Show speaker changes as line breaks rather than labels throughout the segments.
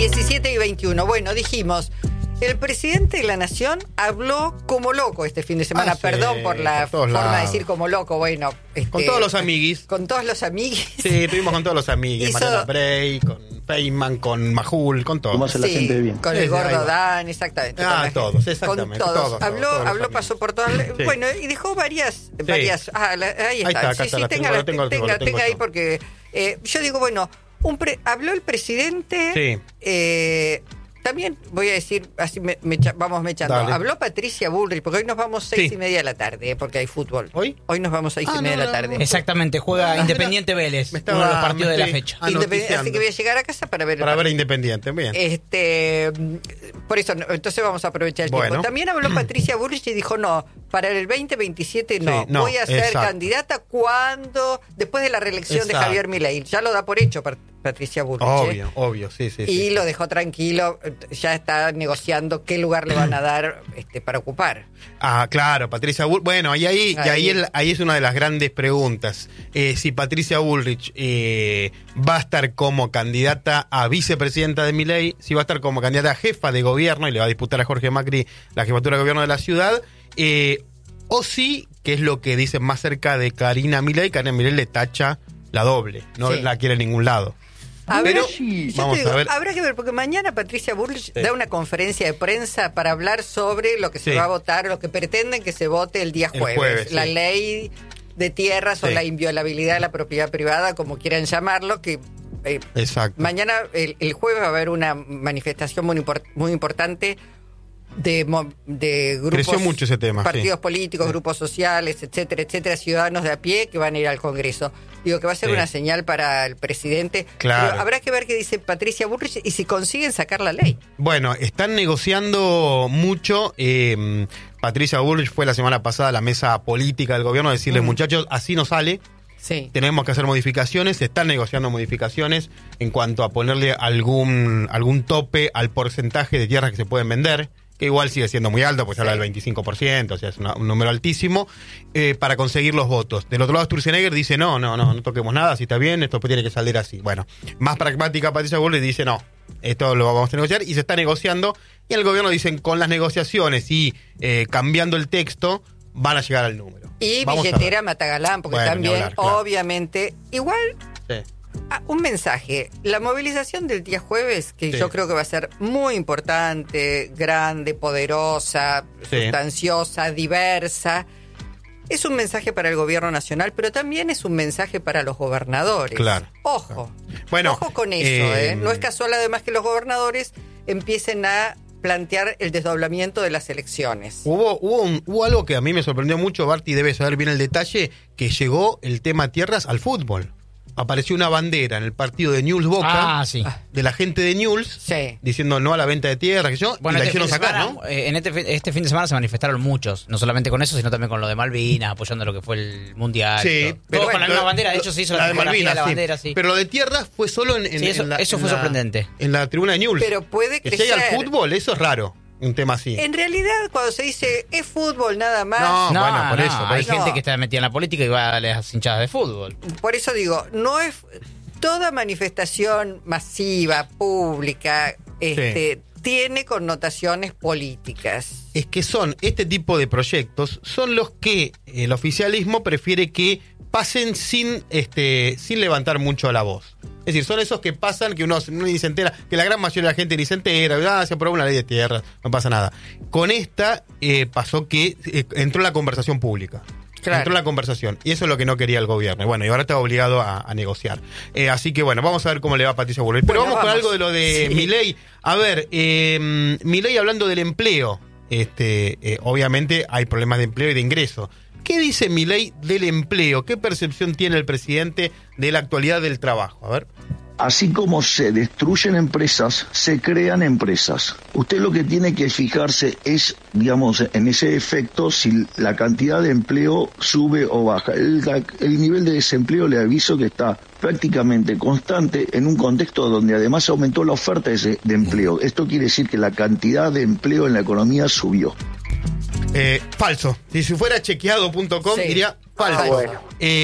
17:21. Bueno, dijimos, el presidente de la Nación habló como loco este fin de semana. Perdón por la forma de decir como loco. Bueno,
con todos los amiguis.
Con todos los amiguis.
Sí, estuvimos con todos los amiguis. Mariana Bray, con Feynman, con Majul, con todos.
¿Cómo hace la gente bien?
Con el gordo Dan, exactamente.
Todos, exactamente.
Con todos.
Todos
Habló, pasó por todas. Sí. Bueno, y dejó varias. Ahí está. Sí, tenga ahí porque yo digo, bueno, habló el presidente.
Sí.
También voy a decir, así vamos mechando.
Dale.
Habló Patricia Bullrich, porque hoy nos vamos 6:30 de la tarde, porque hay fútbol.
¿Hoy?
Hoy nos vamos 6:30 de la tarde.
Exactamente, juega Independiente Vélez, uno de los partidos de la fecha.
Así que voy a llegar a casa para ver
Independiente, bien.
Por eso, entonces vamos a aprovechar el tiempo. También habló Patricia Bullrich y dijo, no, para el 2027 no. Voy a ser candidata después de la reelección de Javier Milei. Ya lo da por hecho Patricia Bullrich.
Obvio, sí.
Y lo dejó tranquilo, ya está negociando qué lugar le van a dar para ocupar.
Ah, claro, Patricia Bullrich. Bueno, y ahí es una de las grandes preguntas. Si Patricia Bullrich va a estar como candidata a vicepresidenta de Milei, si va a estar como candidata a jefa de gobierno y le va a disputar a Jorge Macri la jefatura de gobierno de la ciudad, o sí, que es lo que dicen más cerca de Karina Milei le tacha la doble, no la quiere en ningún lado.
Habrá que ver, porque mañana Patricia Bullrich da una conferencia de prensa para hablar sobre lo que se va a votar, lo que pretenden que se vote el día jueves. La ley de tierras o la inviolabilidad de la propiedad privada, como quieran llamarlo, que mañana, el jueves, va a haber una manifestación muy importante de grupos,
creció mucho ese tema,
partidos políticos, grupos sociales, etcétera, ciudadanos de a pie que van a ir al Congreso. Digo que va a ser una señal para el presidente.
Claro.
Pero habrá que ver qué dice Patricia Bullrich y si consiguen sacar la ley.
Bueno, están negociando mucho. Patricia Bullrich fue la semana pasada a la mesa política del gobierno a decirles, muchachos, así no sale.
Sí.
Tenemos que hacer modificaciones, se están negociando modificaciones en cuanto a ponerle algún tope al porcentaje de tierras que se pueden vender, que igual sigue siendo muy alto, pues habla del 25%, o sea, es un número altísimo, para conseguir los votos. Del otro lado, Sturzenegger dice, no toquemos nada, si está bien, esto tiene que salir así. Bueno, más pragmática Patricia Bullrich dice, no, esto lo vamos a negociar, y se está negociando, y el gobierno dicen, con las negociaciones y cambiando el texto, van a llegar al número.
Y billetera Matagalán, porque también, obviamente, igual...
Sí.
Un mensaje, la movilización del día jueves, que yo creo que va a ser muy importante, grande, poderosa, sustanciosa, diversa, es un mensaje para el gobierno nacional, pero también es un mensaje para los gobernadores.
Claro.
Ojo,
bueno,
ojo con eso, No es casual además que los gobernadores empiecen a plantear el desdoblamiento de las elecciones.
Hubo algo que a mí me sorprendió mucho, Barty debe saber bien el detalle, que llegó el tema tierras al fútbol. Apareció una bandera en el partido de Newell's Boca, de la gente de Newell's, diciendo no a la venta de tierra, y la hicieron sacar, ¿no?
En este fin de semana se manifestaron muchos, no solamente con eso, sino también con lo de Malvinas, apoyando lo que fue el Mundial.
Sí,
pero con la misma bandera, de hecho se hizo la de Malvinas, la bandera,
Pero lo de tierras fue solo
eso fue sorprendente.
En la tribuna de Newell's.
Pero puede crecer.
Que llegue al fútbol, eso es raro. Un tema así.
En realidad, cuando se dice es fútbol nada más...
No, por eso. Hay gente que está metida en la política y va a las hinchadas de fútbol.
Por eso digo, no es... Toda manifestación masiva, pública, tiene connotaciones políticas.
Es que este tipo de proyectos son los que el oficialismo prefiere que pasen sin levantar mucho la voz. Es decir, son esos que pasan, que uno ni se entera, que la gran mayoría de la gente ni se entera, se aprobó una ley de tierras, no pasa nada. Con esta pasó que entró la conversación pública. Claro. Entró la conversación, y eso es lo que no quería el gobierno. Bueno, y ahora está obligado a negociar. Así que bueno, vamos a ver cómo le va a Patricia Bullrich. Pero vamos con algo de lo de Milei. A ver, Milei hablando del empleo. Obviamente hay problemas de empleo y de ingreso. ¿Qué dice Milei del empleo? ¿Qué percepción tiene el presidente de la actualidad del trabajo? A ver.
Así como se destruyen empresas, se crean empresas. Usted lo que tiene que fijarse es, digamos, en ese efecto, si la cantidad de empleo sube o baja. El nivel de desempleo, le aviso que está prácticamente constante en un contexto donde además aumentó la oferta de empleo. Esto quiere decir que la cantidad de empleo en la economía subió.
Falso. Si fuera chequeado.com diría falso.
Bueno.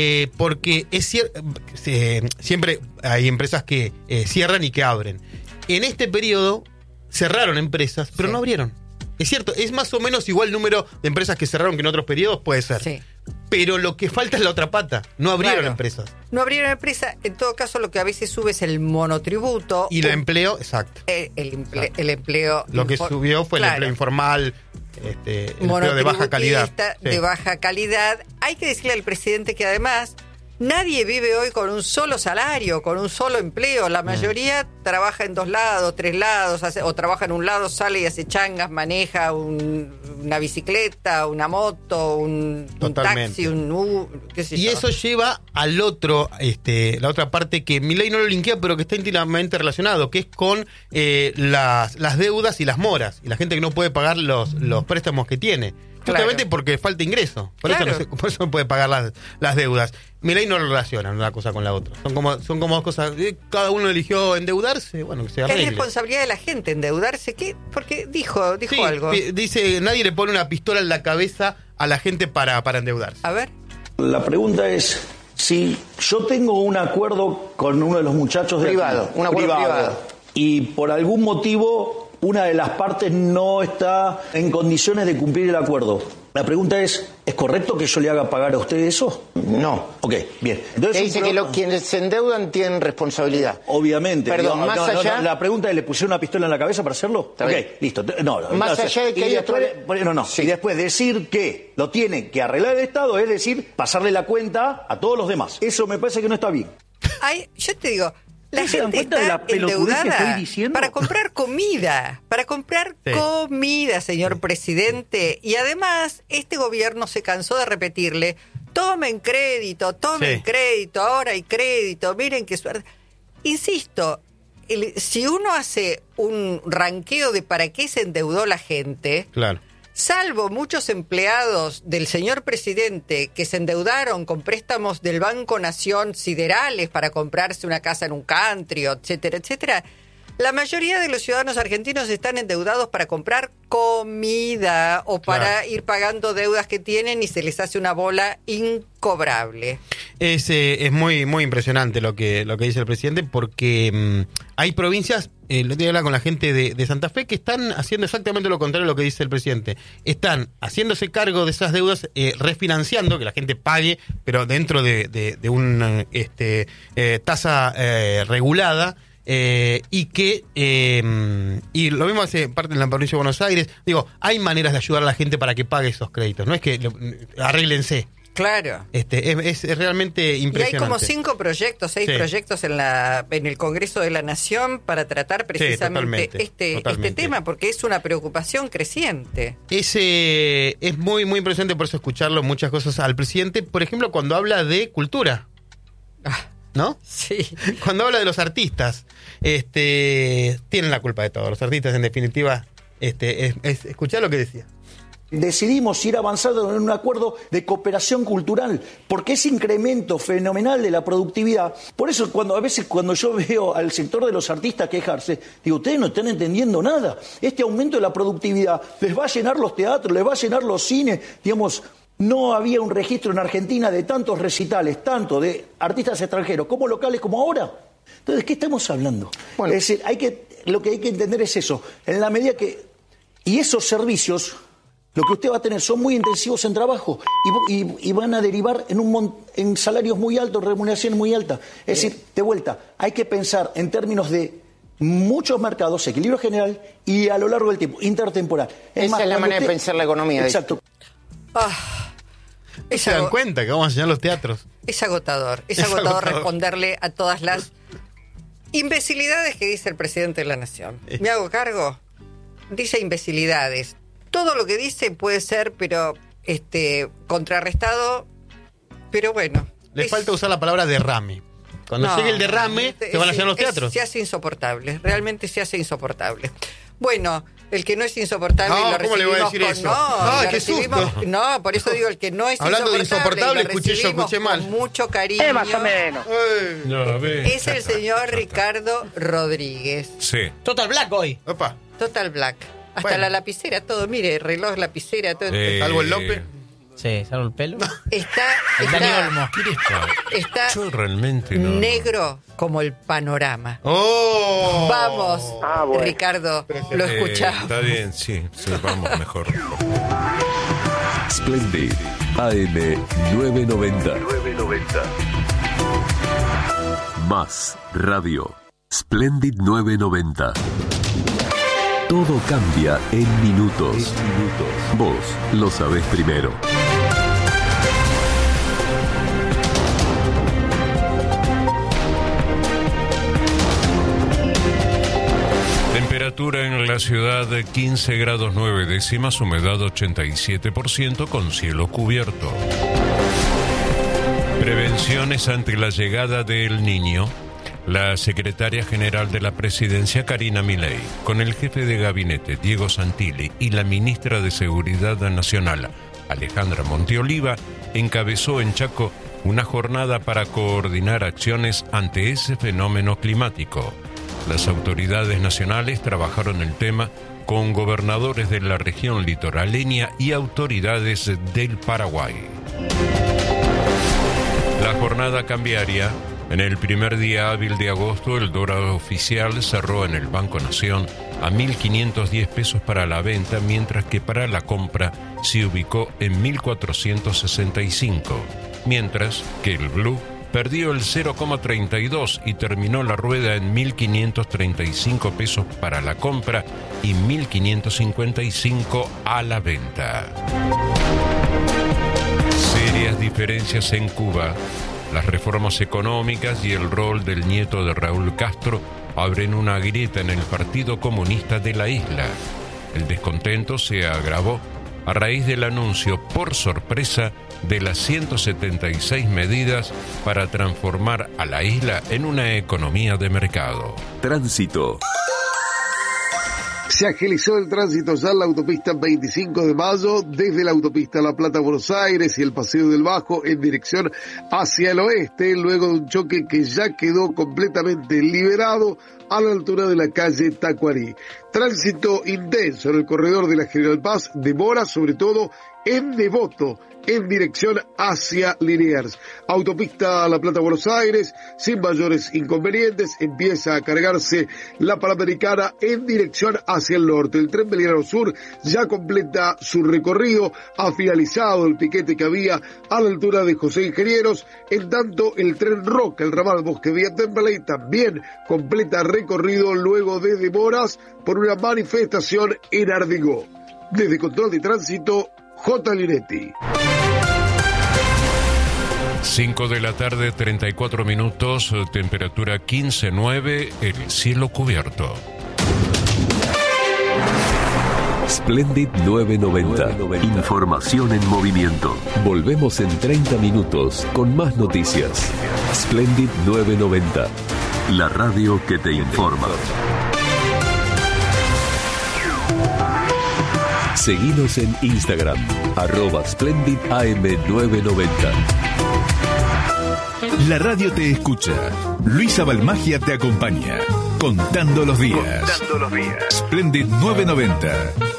Porque es siempre hay empresas que cierran y que abren. En este periodo cerraron empresas, pero no abrieron. Es cierto, es más o menos igual el número de empresas que cerraron que en otros periodos, puede ser. Sí. Pero lo que falta es la otra pata. No abrieron empresas.
No abrieron empresas. En todo caso, lo que a veces sube es el monotributo.
Y el empleo, exacto.
El empleo.
Lo que subió fue el empleo informal, el empleo de baja calidad.
De baja calidad. Hay que decirle al presidente que además nadie vive hoy con un solo salario, con un solo empleo. La mayoría trabaja en 2 lados, 3 lados, o trabaja en un lado, sale y hace changas, maneja una bicicleta, una moto, un taxi, qué sé yo.
Y eso lleva al otro, la otra parte que Milei no lo linkea, pero que está íntimamente relacionado, que es con las deudas y las moras, y la gente que no puede pagar los préstamos que tiene. Justamente porque falta ingreso. Por eso no puede pagar las deudas. Milei no lo relaciona una cosa con la otra. Son como dos cosas. Cada uno eligió endeudarse. Bueno, que se arregle.
Es responsabilidad de la gente endeudarse. ¿Qué? Porque dijo algo.
Dice, nadie le pone una pistola en la cabeza a la gente para endeudarse.
A ver.
La pregunta es, si yo tengo un acuerdo con uno de los muchachos
privado, un acuerdo privado,
y por algún motivo una de las partes no está en condiciones de cumplir el acuerdo. La pregunta es correcto que yo le haga pagar a usted eso?
No.
Ok, bien. Entonces,
dice que quienes se endeudan tienen responsabilidad.
Obviamente.
Perdón, más allá...
la pregunta es, ¿le pusieron una pistola en la cabeza para hacerlo?
Ok,
listo.
Más allá de que
y después decir que lo tiene que arreglar el Estado, es decir, pasarle la cuenta a todos los demás. Eso me parece que no está bien.
Yo te digo... La gente está endeudada para comprar comida, señor presidente. Y además, este gobierno se cansó de repetirle, tomen crédito, ahora hay crédito, miren qué suerte. Insisto, si uno hace un ranqueo de para qué se endeudó la gente...
Claro.
Salvo muchos empleados del señor presidente que se endeudaron con préstamos del Banco Nación siderales para comprarse una casa en un country, etcétera, etcétera, la mayoría de los ciudadanos argentinos están endeudados para comprar comida o para ir pagando deudas que tienen y se les hace una bola incobrable.
Es muy muy impresionante lo que dice el presidente, porque hay provincias, lo tengo que hablar con la gente de Santa Fe, que están haciendo exactamente lo contrario de lo que dice el presidente. Están haciéndose cargo de esas deudas, refinanciando, que la gente pague, pero dentro de una tasa regulada. Y lo mismo hace parte de la provincia de Buenos Aires. Digo, hay maneras de ayudar a la gente para que pague esos créditos. No es que arréglense.
Claro.
Es realmente impresionante.
Y hay como 6 proyectos en el Congreso de la Nación para tratar precisamente este tema, porque es una preocupación creciente.
Es muy, muy impresionante por eso escucharlo muchas cosas al presidente. Por ejemplo, cuando habla de cultura. ¿No?
Sí.
Cuando habla de los artistas, tienen la culpa de todo. Los artistas, en definitiva, escuchá lo que decía.
Decidimos ir avanzando en un acuerdo de cooperación cultural, porque ese incremento fenomenal de la productividad, por eso a veces cuando yo veo al sector de los artistas quejarse, digo, ustedes no están entendiendo nada. Este aumento de la productividad les va a llenar los teatros, les va a llenar los cines, digamos. No había un registro en Argentina de tantos recitales, tanto de artistas extranjeros como locales como ahora. Entonces, ¿qué estamos hablando? Bueno, es decir, lo que hay que entender es eso. En la medida que... Y esos servicios, lo que usted va a tener son muy intensivos en trabajo y van a derivar en salarios muy altos, remuneraciones muy altas. Es decir, de vuelta, hay que pensar en términos de muchos mercados, equilibrio general y a lo largo del tiempo, intertemporal.
Esa es la manera de pensar la economía.
Exacto.
¿Se dan cuenta que vamos a enseñar los teatros?
Es agotador responderle a todas las imbecilidades que dice el presidente de la Nación. ¿Me hago cargo? Dice imbecilidades. Todo lo que dice puede ser, pero contrarrestado, pero bueno.
Le falta usar la palabra derrame. Cuando llegue el derrame, se van a llenar los teatros.
Se hace insoportable, realmente se hace insoportable. Bueno, el que no es insoportable lo recibimos.
¿Cómo le voy a decir eso?
Qué susto. No, por eso digo, el que no es
hablando
insoportable.
Hablando de insoportable, escuché mal.
Con mucho cariño.
Más o menos.
Es el señor Ricardo Rodríguez.
Sí.
Total Black hoy.
Total Black. Hasta la lapicera, todo. Mire, reloj, lapicera, todo.
Salvo el López.
Sí, salvo el pelo.
Está
Yo realmente no.
negro como el panorama.
¡Oh!
Vamos,
bueno.
Ricardo, lo escuchamos.
Está bien, sí, vamos mejor.
Splendid AM 990. Más radio. Splendid 990. Todo cambia en minutos. Vos lo sabés primero.
Temperatura en la ciudad de 15 grados 9 décimas, humedad 87% con cielo cubierto. Prevenciones ante la llegada del Niño. La secretaria general de la Presidencia, Karina Milei, con el jefe de gabinete, Diego Santilli, y la ministra de Seguridad Nacional, Alejandra Monteoliva, encabezó en Chaco una jornada para coordinar acciones ante ese fenómeno climático. Las autoridades nacionales trabajaron el tema con gobernadores de la región litoraleña y autoridades del Paraguay. La jornada cambiaria. En el primer día hábil de agosto, el dólar oficial cerró en el Banco Nación a 1.510 pesos para la venta, mientras que para la compra se ubicó en 1.465, mientras que el blue perdió el 0,32 y terminó la rueda en 1.535 pesos para la compra y 1.555 a la venta. Serias diferencias en Cuba. Las reformas económicas y el rol del nieto de Raúl Castro abren una grieta en el Partido Comunista de la isla. El descontento se agravó a raíz del anuncio, por sorpresa, de las 176 medidas para transformar a la isla en una economía de mercado.
Tránsito.
Se agilizó el tránsito ya en la autopista 25 de mayo, desde la autopista La Plata-Buenos Aires y el Paseo del Bajo en dirección hacia el oeste, luego de un choque que ya quedó completamente liberado a la altura de la calle Tacuarí. Tránsito intenso en el corredor de la General Paz, demora sobre todo en Devoto, en dirección hacia Liniers. Autopista La Plata-Buenos Aires, sin mayores inconvenientes, empieza a cargarse la Panamericana en dirección hacia el norte. El tren Belgrano Sur ya completa su recorrido, ha finalizado el piquete que había a la altura de José Ingenieros, en tanto el tren Roca, el ramal Bosque Vía Temperley, también completa recorrido luego de demoras por una manifestación en Ardigó. Desde Control de Tránsito, J. Linetti.
5 de la tarde, 34 minutos, temperatura 15.9, el cielo cubierto.
Splendid 990. Información en movimiento. Volvemos en 30 minutos con más noticias. Splendid 990. La radio que te informa. Seguinos en Instagram, @SplendidAM990.
La radio te escucha. Luisa Balmagia te acompaña. Contando los días. Splendid 990.